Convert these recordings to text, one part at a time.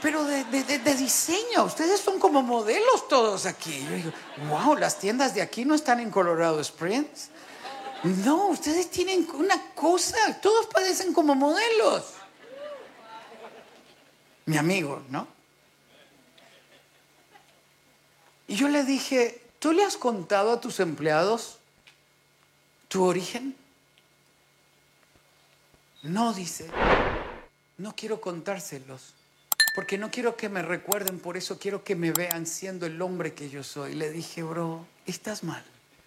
pero de diseño. Ustedes son como modelos todos aquí. Yo digo, wow, las tiendas de aquí no están en Colorado Springs. No, ustedes tienen una cosa, todos parecen como modelos. Mi amigo, ¿no? Y yo le dije, ¿tú le has contado a tus empleados tu origen? No, dice, no quiero contárselos, porque no quiero que me recuerden, por eso quiero que me vean siendo el hombre que yo soy. Le dije, bro, estás mal.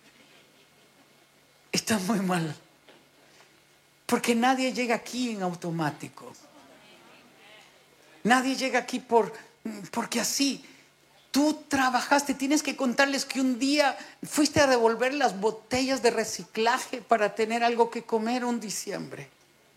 Estás muy mal. Porque nadie llega aquí en automático. Nadie llega aquí porque así. Tú trabajaste, tienes que contarles que un día fuiste a devolver las botellas de reciclaje para tener algo que comer un diciembre.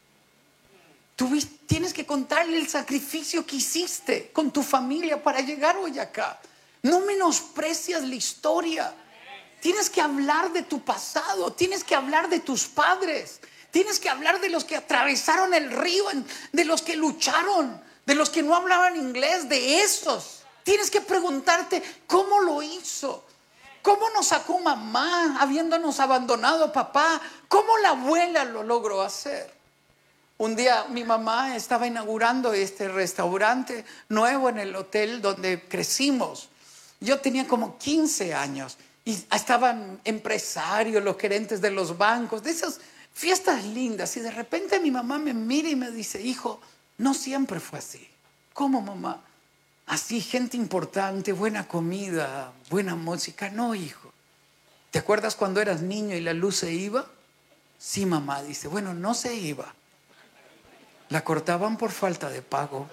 Tienes que contarle el sacrificio que hiciste con tu familia para llegar hoy acá. No menosprecias la historia. Tienes que hablar de tu pasado, tienes que hablar de tus padres, tienes que hablar de los que atravesaron el río, de los que lucharon, de los que no hablaban inglés, de esos. Tienes que preguntarte cómo lo hizo, cómo nos sacó mamá habiéndonos abandonado papá, cómo la abuela lo logró hacer. Un día mi mamá estaba inaugurando este restaurante nuevo en el hotel donde crecimos. Yo tenía como 15 años y estaban empresarios, los gerentes de los bancos, de esas fiestas lindas. Y de repente mi mamá me mira y me dice, hijo, no siempre fue así. ¿Cómo, mamá? Así, gente importante, buena comida, buena música. No, hijo. ¿Te acuerdas cuando eras niño y la luz se iba? Sí, mamá, dice. Bueno, no se iba. La cortaban por falta de pago.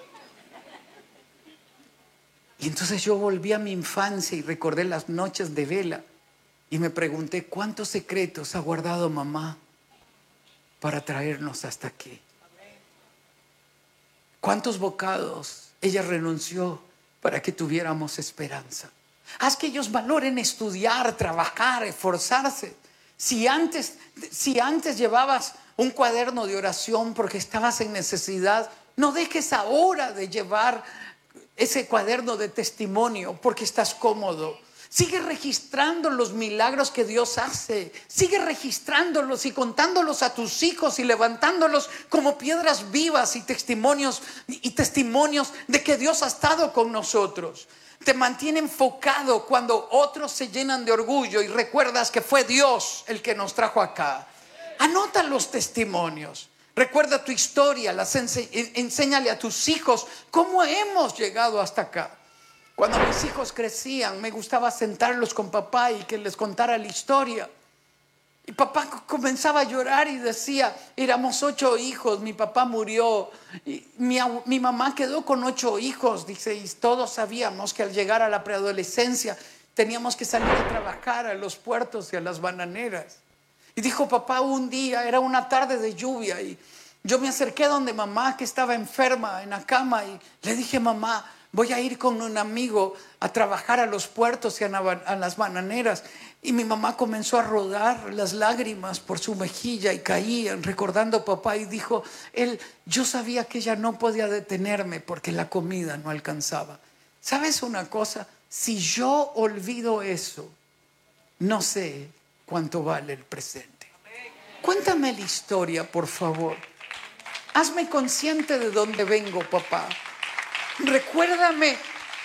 Y entonces yo volví a mi infancia y recordé las noches de vela y me pregunté cuántos secretos ha guardado mamá para traernos hasta aquí. ¿Cuántos bocados ella renunció para que tuviéramos esperanza? Haz que ellos valoren estudiar, trabajar, esforzarse. Si antes llevabas un cuaderno de oración porque estabas en necesidad, no dejes ahora de llevar ese cuaderno de testimonio porque estás cómodo. Sigue registrando los milagros que Dios hace. Sigue registrándolos y contándolos a tus hijos y levantándolos como piedras vivas y testimonios de que Dios ha estado con nosotros. Te mantiene enfocado cuando otros se llenan de orgullo y recuerdas que fue Dios el que nos trajo acá. Anota los testimonios. Recuerda tu historia, enséñale a tus hijos cómo hemos llegado hasta acá. Cuando mis hijos crecían, me gustaba sentarlos con papá y que les contara la historia. Y papá comenzaba a llorar y decía, éramos 8 hijos, mi papá murió, y mi mamá quedó con 8 hijos, dice, y todos sabíamos que al llegar a la preadolescencia teníamos que salir a trabajar a los puertos y a las bananeras. Y dijo papá, un día, era una tarde de lluvia, y yo me acerqué donde mamá, que estaba enferma en la cama, y le dije, mamá, voy a ir con un amigo a trabajar a los puertos y a las bananeras. Y mi mamá comenzó a rodar las lágrimas por su mejilla y caían recordando a papá. Y dijo, yo sabía que ella no podía detenerme porque la comida no alcanzaba. ¿Sabes una cosa? Si yo olvido eso, no sé cuánto vale el presente. Cuéntame la historia, por favor. Hazme consciente de dónde vengo, papá. Recuérdame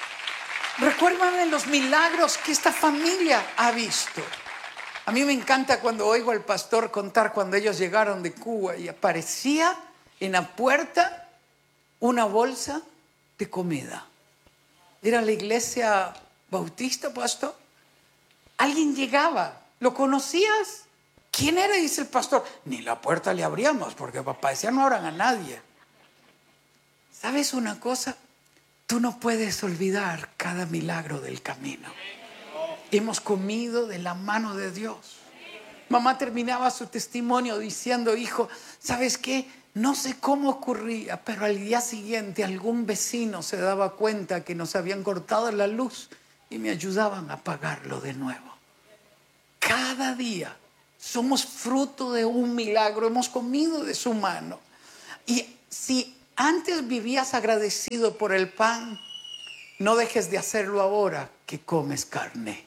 los milagros que esta familia ha visto. A mí me encanta cuando oigo al pastor contar cuando ellos llegaron de Cuba y aparecía en la puerta una bolsa de comida. Era la iglesia bautista, pastor. Alguien llegaba, ¿lo conocías? ¿Quién era? Dice el pastor. Ni la puerta le abríamos porque papá decía no abran a nadie. ¿Sabes una cosa? Tú no puedes olvidar cada milagro del camino. Hemos comido de la mano de Dios. Mamá terminaba su testimonio diciendo, hijo, ¿sabes qué? No sé cómo ocurría, pero al día siguiente algún vecino se daba cuenta que nos habían cortado la luz y me ayudaban a apagarlo de nuevo. Cada día somos fruto de un milagro, hemos comido de su mano. Y si antes vivías agradecido por el pan, no dejes de hacerlo ahora que comes carne.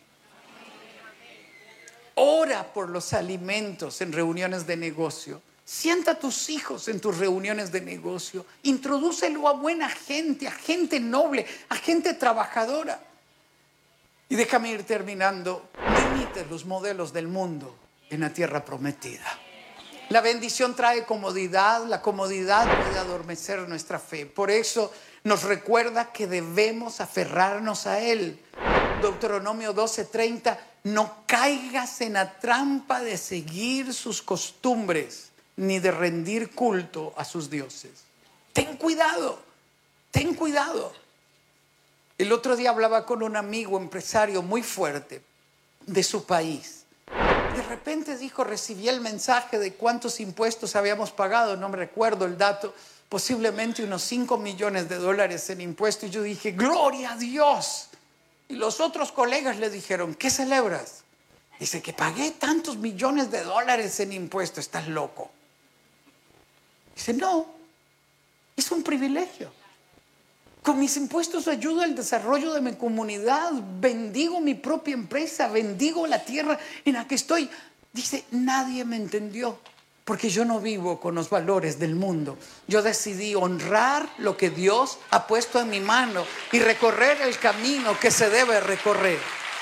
Ora por los alimentos en reuniones de negocio. Sienta a tus hijos en tus reuniones de negocio. Introdúcelo a buena gente, a gente noble, a gente trabajadora. Y déjame ir terminando. No imites los modelos del mundo en la tierra prometida. La bendición trae comodidad. La comodidad puede adormecer nuestra fe. Por eso nos recuerda que debemos aferrarnos a Él. Deuteronomio 12:30. No caigas en la trampa de seguir sus costumbres, ni de rendir culto a sus dioses. Ten cuidado, ten cuidado. El otro día hablaba con un amigo empresario muy fuerte de su país. De repente dijo, recibí el mensaje de cuántos impuestos habíamos pagado, no me recuerdo el dato, posiblemente unos $5 millones en impuestos. Y yo dije, gloria a Dios. Y los otros colegas le dijeron, ¿qué celebras? Dice que pagué tantos millones de dólares en impuestos, estás loco. Dice, no, es un privilegio. Con mis impuestos ayudo al desarrollo de mi comunidad, bendigo mi propia empresa, bendigo la tierra en la que estoy. Dice, nadie me entendió, porque yo no vivo con los valores del mundo. Yo decidí honrar lo que Dios ha puesto en mi mano y recorrer el camino que se debe recorrer.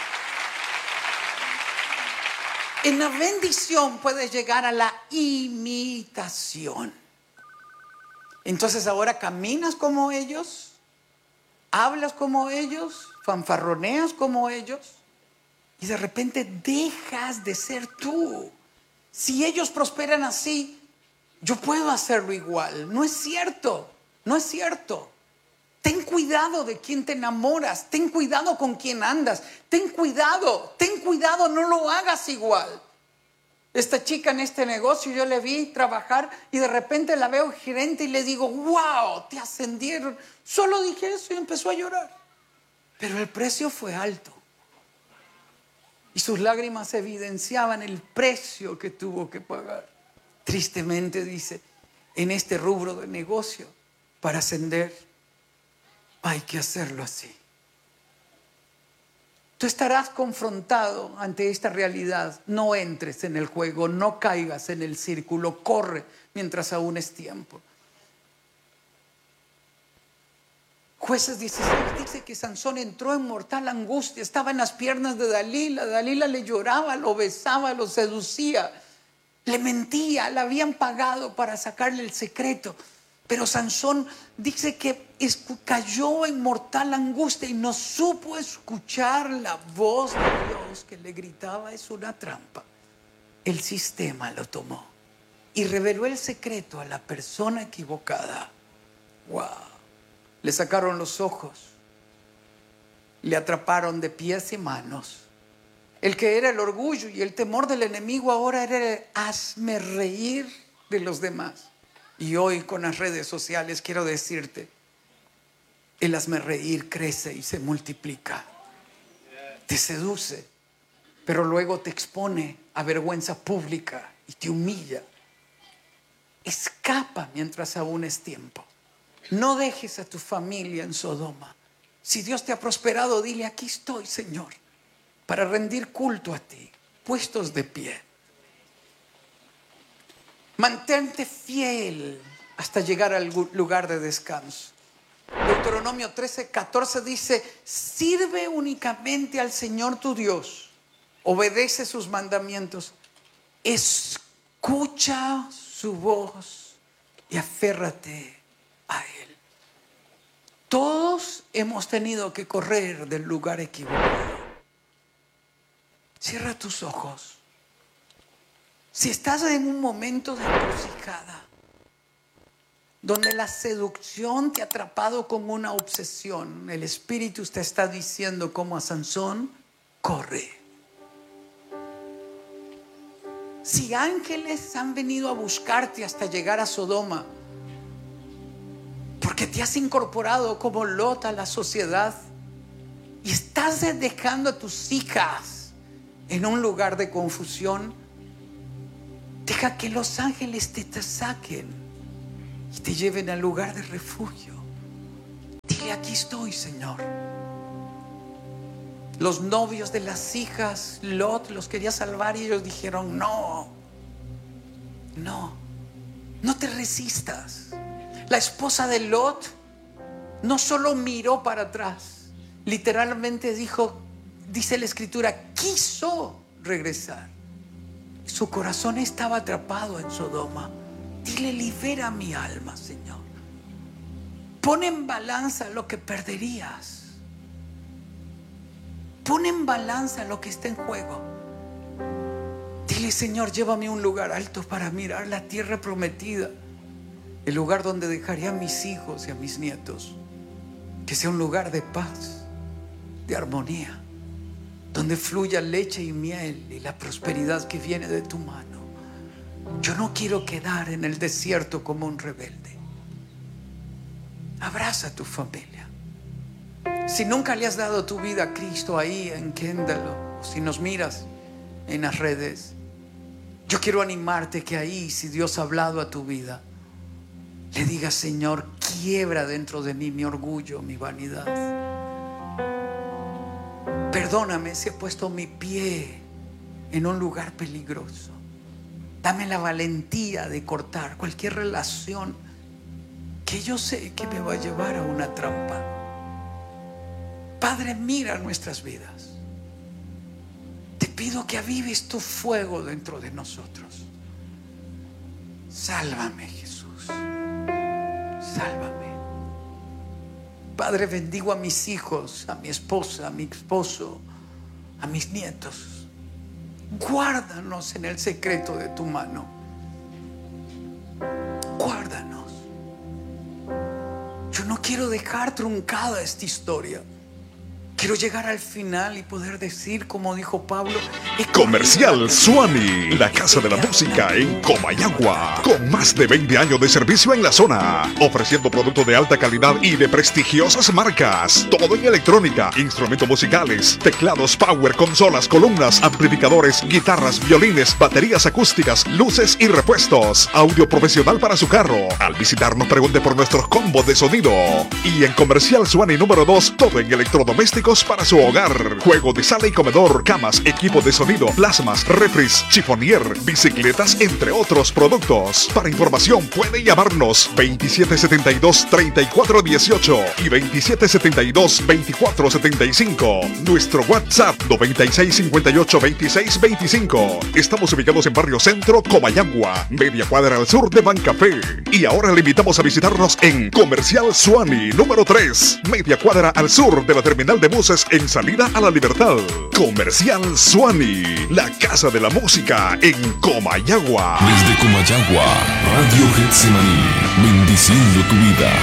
En la bendición puedes llegar a la imitación. Entonces ahora caminas como ellos, hablas como ellos, fanfarroneas como ellos y de repente dejas de ser tú. Si ellos prosperan así, yo puedo hacerlo igual. No es cierto, no es cierto. Ten cuidado de quién te enamoras, ten cuidado con quién andas, ten cuidado, no lo hagas igual. Esta chica en este negocio yo le vi trabajar y de repente la veo gerente y le digo, wow, te ascendieron. Solo dije eso y empezó a llorar. Pero el precio fue alto. Y sus lágrimas evidenciaban el precio que tuvo que pagar. Tristemente dice, en este rubro de negocio, para ascender, hay que hacerlo así. Tú estarás confrontado ante esta realidad. No entres en el juego, no caigas en el círculo, corre mientras aún es tiempo. Jueces 16 dice que Sansón entró en mortal angustia, estaba en las piernas de Dalila. Dalila le lloraba, lo besaba, lo seducía, le mentía, le habían pagado para sacarle el secreto. Pero Sansón dice que cayó en mortal angustia y no supo escuchar la voz de Dios que le gritaba, es una trampa. El sistema lo tomó y reveló el secreto a la persona equivocada. ¡Wow! Le sacaron los ojos, le atraparon de pies y manos. El que era el orgullo y el temor del enemigo ahora era el hazme reír de los demás. Y hoy con las redes sociales quiero decirte, el hazme reír crece y se multiplica. Te seduce, pero luego te expone a vergüenza pública y te humilla. Escapa mientras aún es tiempo. No dejes a tu familia en Sodoma. Si Dios te ha prosperado, dile, aquí estoy, Señor, para rendir culto a ti, puestos de pie. Mantente fiel hasta llegar al lugar de descanso. Deuteronomio 13:14 dice, sirve únicamente al Señor tu Dios, obedece sus mandamientos, escucha su voz y aférrate a Él. Todos hemos tenido que correr del lugar equivocado. Cierra tus ojos. Si estás en un momento de encrucijada, donde la seducción te ha atrapado como una obsesión, el Espíritu te está diciendo como a Sansón, corre. Si ángeles han venido a buscarte hasta llegar a Sodoma, porque te has incorporado como Lot a la sociedad y estás dejando a tus hijas en un lugar de confusión, deja que los ángeles te saquen. y te lleven al lugar de refugio. Dile: aquí estoy, Señor. Los novios de las hijas Lot los quería salvar y ellos dijeron: no te resistas. La esposa de Lot no solo miró para atrás, literalmente dice la escritura, quiso regresar. Su corazón estaba atrapado en Sodoma. Dile: libera mi alma, Señor. Pon en balanza lo que perderías. Pon en balanza lo que está en juego. Dile: Señor, llévame a un lugar alto para mirar la tierra prometida, el lugar donde dejaré a mis hijos y a mis nietos. Que sea un lugar de paz, de armonía, donde fluya leche y miel y la prosperidad que viene de tu mano. Yo no quiero quedar en el desierto como un rebelde. Abraza a tu familia. Si nunca le has dado tu vida a Cristo ahí en Kendall, o si nos miras en las redes, yo quiero animarte que ahí, si Dios ha hablado a tu vida, le digas: Señor, quiebra dentro de mí mi orgullo, mi vanidad. Perdóname si he puesto mi pie en un lugar peligroso. Dame la valentía de cortar cualquier relación que yo sé que me va a llevar a una trampa. Padre, mira nuestras vidas. Te pido que avives tu fuego dentro de nosotros. Sálvame, Jesús. Sálvame. Padre, bendigo a mis hijos, a mi esposa, a mi esposo, a mis nietos. Guárdanos en el secreto de tu mano. Guárdanos. Yo no quiero dejar truncada esta historia. Quiero llegar al final y poder decir, como dijo Pablo: Comercial Suani, la casa de la música en Comayagua, con más de 20 años de servicio en la zona, ofreciendo productos de alta calidad y de prestigiosas marcas. Todo en electrónica, instrumentos musicales, teclados power, consolas, columnas, amplificadores, guitarras, violines, baterías acústicas, luces y repuestos. Audio profesional para su carro. Al visitarnos, pregunte por nuestros combos de sonido. Y en Comercial Suani número 2, todo en electrodomésticos para su hogar. Juego de sala y comedor, camas, equipo de sonido, plasmas, refris, chifonier, bicicletas, entre otros productos. Para información puede llamarnos 2772-3418 y 2772-2475. Nuestro WhatsApp 9658-2625. Estamos ubicados en Barrio Centro, Comayagua, media cuadra al sur de Bancafé. Y ahora le invitamos a visitarnos en Comercial Suani número 3, media cuadra al sur de la terminal de buses en salida a la Libertad. Comercial Suani, la casa de la música en Comayagua. Desde Comayagua, Radio Getsemaní, bendiciendo tu vida.